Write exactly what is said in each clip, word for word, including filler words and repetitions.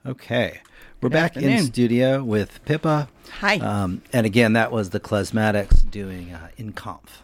Okay. We're Good back afternoon. in studio with Pippa. Hi. Um, and again, that was the Klezmatics doing uh, In Conf.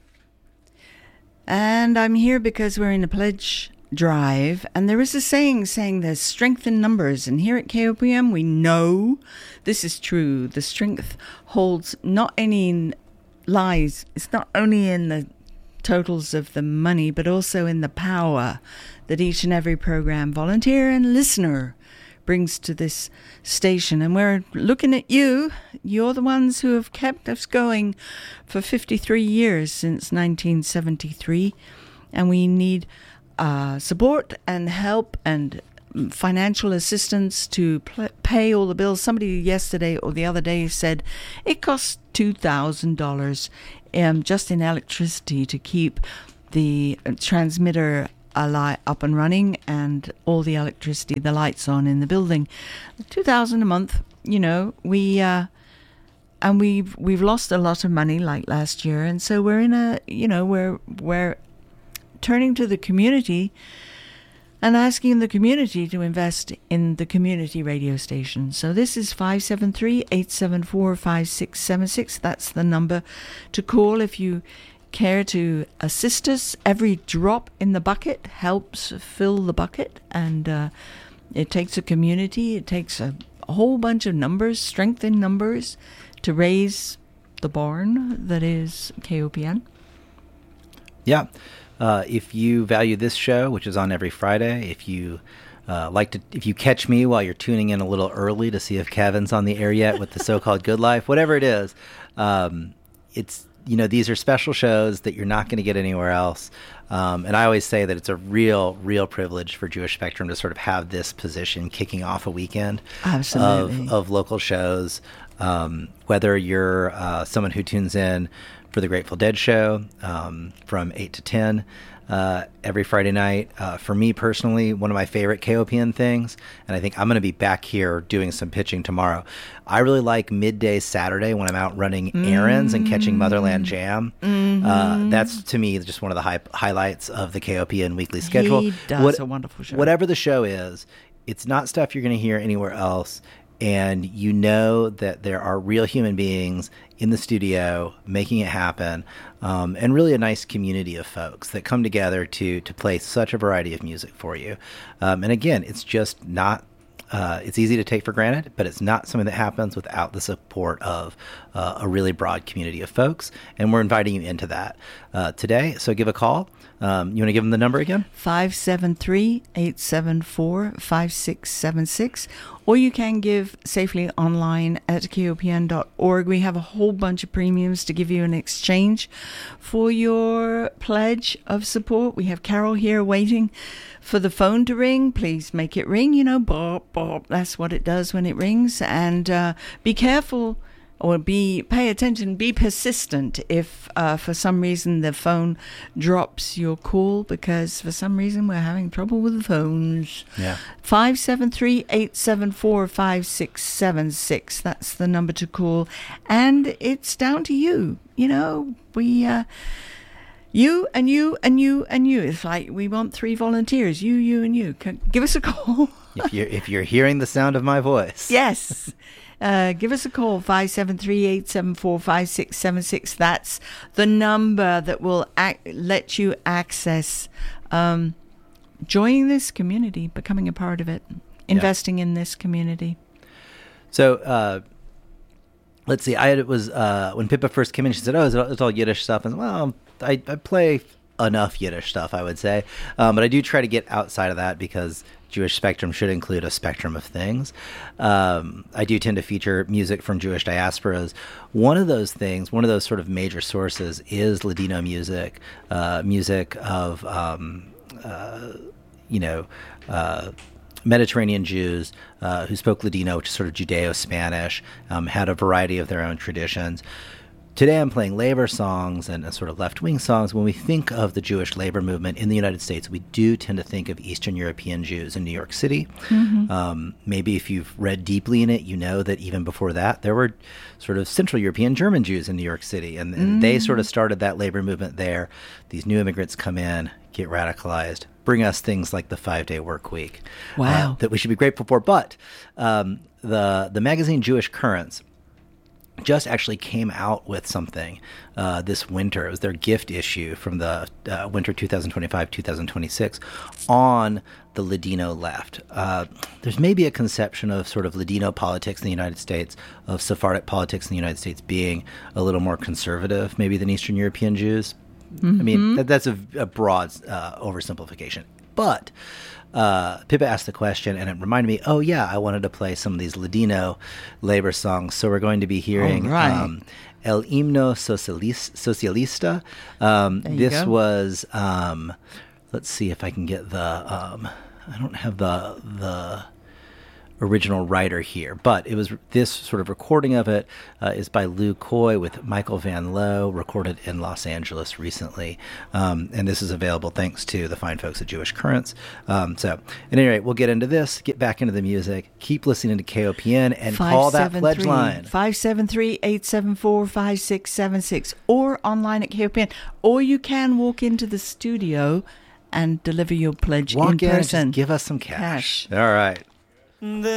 And I'm here because we're in a pledge drive. And there is a saying saying there's strength in numbers. And here at K O P M, we know this is true. The strength holds not any in lies. It's not only in the totals of the money, but also in the power that each and every program volunteer and listener brings to this station. And we're looking at you. You're the ones who have kept us going for fifty-three years, since nineteen seventy-three. And we need uh, support and help and financial assistance to pl- pay all the bills. Somebody yesterday or the other day said it costs two thousand dollars um, just in electricity to keep the transmitter ali- up and running and all the electricity, the lights on in the building. two thousand dollars a month, you know, we... Uh, and we've we've lost a lot of money like last year, and so we're in a, you know, we're we're turning to the community and asking the community to invest in the community radio station. So this is five seven three, eight seven four, five six seven six. That's the number to call if you care to assist us. Every drop in the bucket helps fill the bucket, and uh, it takes a community, it takes a, a whole bunch of numbers, strength in numbers, to raise the barn that is K O P N. Yeah. Uh, if you value this show, which is on every Friday, if you uh, like to, if you catch me while you're tuning in a little early to see if Kevin's on the air yet with the so-called Good Life, whatever it is, um, it's, you know, these are special shows that you're not going to get anywhere else. Um, and I always say that it's a real, real privilege for Jewish Spectrum to sort of have this position kicking off a weekend Absolutely. of, of local shows. Um, whether you're uh, someone who tunes in for the Grateful Dead show um, from eight to ten uh, every Friday night. Uh, for me personally, one of my favorite K O P N things, and I think I'm going to be back here doing some pitching tomorrow. I really like midday Saturday when I'm out running mm-hmm. errands and catching Motherland Jam. Mm-hmm. Uh, that's, to me, just one of the high- highlights of the K O P N weekly schedule. He does what, a wonderful show. Whatever the show is, it's not stuff you're going to hear anywhere else. And you know that there are real human beings in the studio making it happen, um, and really a nice community of folks that come together to to play such a variety of music for you. Um, and again, it's just not, uh, it's easy to take for granted, but it's not something that happens without the support of uh, a really broad community of folks. And we're inviting you into that uh, today. So give a call. Um, you want to give them the number again? five seven three, eight seven four, five six seven six. Or you can give safely online at K O P N dot org. We have a whole bunch of premiums to give you in exchange for your pledge of support. We have Carol here waiting for the phone to ring. Please make it ring. You know, bop, bop. That's what it does when it rings. And uh, be careful. Or be pay attention, be persistent if uh, for some reason the phone drops your call, because for some reason we're having trouble with the phones. Yeah. five seven three, eight seven four, five six seven six. That's the number to call. And it's down to you. You know, we... Uh, You and you and you and you. It's like we want three volunteers. You, you, and you. C- give us a call. if you're if you're hearing the sound of my voice. Yes. Uh, give us a call, five seven three, eight seven four, five six seven six. That's the number that will ac- let you access um, joining this community, becoming a part of it, investing yeah. in this community. So, uh, let's see. I had, it was uh, when Pippa first came in, she said, oh, it's all, it's all Yiddish stuff. And well, I, I play enough Yiddish stuff, I would say. Um, but I do try to get outside of that because Jewish Spectrum should include a spectrum of things. Um, I do tend to feature music from Jewish diasporas. One of those things, one of those sort of major sources is Ladino music, uh, music of, um, uh, you know, uh, Mediterranean Jews uh, who spoke Ladino, which is sort of Judeo-Spanish, um, had a variety of their own traditions. today I'm playing labor songs and uh, sort of left-wing songs. When we think of the Jewish labor movement in the United States, we do tend to think of Eastern European Jews in New York City. Mm-hmm. Um, maybe if you've read deeply in it, you know that even before that, there were sort of Central European German Jews in New York City, and, and mm. they sort of started that labor movement there. These new immigrants come in, get radicalized, bring us things like the five-day work week. Wow. Uh, that we should be grateful for. But um, the the magazine Jewish Currents just actually came out with something uh, this winter. It was their gift issue from the uh, winter twenty twenty-five twenty twenty-six on the Ladino left. Uh, there's maybe a conception of sort of Ladino politics in the United States, of Sephardic politics in the United States being a little more conservative maybe than Eastern European Jews. Mm-hmm. I mean, that, that's a, a broad uh, oversimplification. But uh, Pippa asked the question, and it reminded me, oh, yeah, I wanted to play some of these Ladino labor songs. So we're going to be hearing right. um, El Himno Socialis- Socialista. Um, this go. was, um, let's see if I can get the, um, I don't have the the original writer here, but it was this sort of recording of it uh, is by Lou Coy with Michael Van Lowe, recorded in Los Angeles recently. Um, and this is available thanks to the fine folks at Jewish Currents. Um, so at any rate, we'll get into this, get back into the music, keep listening to K O P N, and call that pledge line. five seven three, eight seven four, five six seven six or online at K O P N. Or you can walk into the studio and deliver your pledge Walk in in person. And just give us some cash. cash. All right.